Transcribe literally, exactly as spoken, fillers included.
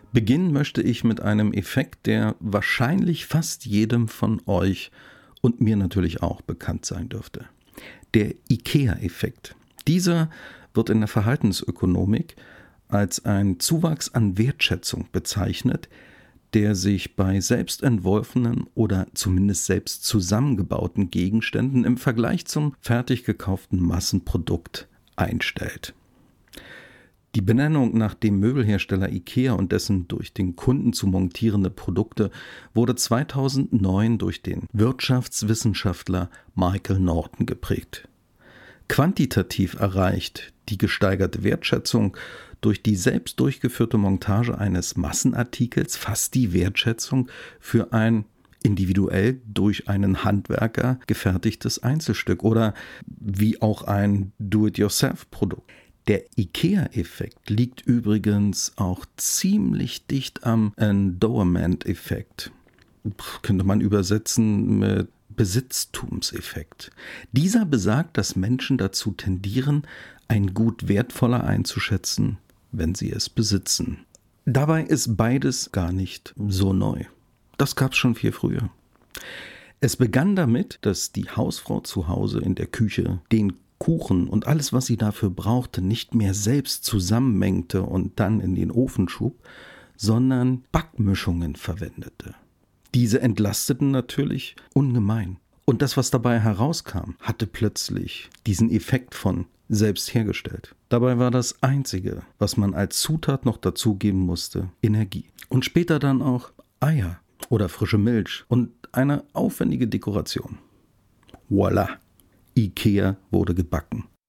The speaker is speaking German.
Beginnen möchte ich mit einem Effekt, der wahrscheinlich fast jedem von euch und mir natürlich auch bekannt sein dürfte. Der IKEA-Effekt. Dieser wird in der Verhaltensökonomik als ein Zuwachs an Wertschätzung bezeichnet, der sich bei selbst entworfenen oder zumindest selbst zusammengebauten Gegenständen im Vergleich zum fertig gekauften Massenprodukt einstellt. Die Benennung nach dem Möbelhersteller IKEA und dessen durch den Kunden zu montierende Produkte wurde zweitausendneun durch den Wirtschaftswissenschaftler Michael Norton geprägt. Quantitativ erreicht die gesteigerte Wertschätzung durch die selbst durchgeführte Montage eines Massenartikels fast die Wertschätzung für ein individuell durch einen Handwerker gefertigtes Einzelstück oder wie auch ein Do-it-yourself-Produkt. Der IKEA-Effekt liegt übrigens auch ziemlich dicht am Endowment-Effekt. Könnte man übersetzen mit Besitztumseffekt. Dieser besagt, dass Menschen dazu tendieren, ein Gut wertvoller einzuschätzen, wenn sie es besitzen. Dabei ist beides gar nicht so neu. Das gab es schon viel früher. Es begann damit, dass die Hausfrau zu Hause in der Küche den Kuchen und alles, was sie dafür brauchte, nicht mehr selbst zusammenmengte und dann in den Ofen schub, sondern Backmischungen verwendete. Diese entlasteten natürlich ungemein. Und das, was dabei herauskam, hatte plötzlich diesen Effekt von selbst hergestellt. Dabei war das Einzige, was man als Zutat noch dazugeben musste, Energie. Und später dann auch Eier oder frische Milch und eine aufwendige Dekoration. Voila! IKEA wurde gebacken.